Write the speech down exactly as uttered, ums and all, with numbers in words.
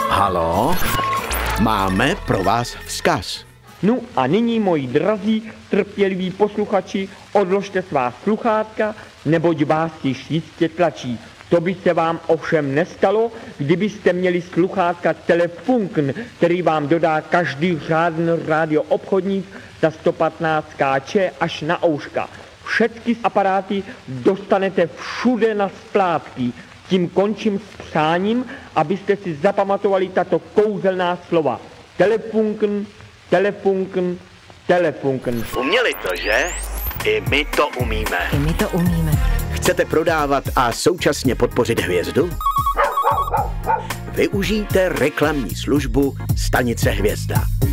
Halo? Máme pro vás vzkaz. No a nyní, moji drazí, trpěliví posluchači, odložte svá sluchátka, neboť vás již jistě tlačí. To by se vám ovšem nestalo, kdybyste měli sluchátka Telefunken, který vám dodá každý řádný radioobchodník za sto patnáct ká až na ouška. Všechny aparáty dostanete všude na splátky. Tím končím s přáním, abyste si zapamatovali tato kouzelná slova. Telefunken, Telefunken, Telefunken. Uměli to, že? I my to umíme. I my to umíme. Chcete prodávat a současně podpořit hvězdu? Využijte reklamní službu Stanice Hvězda.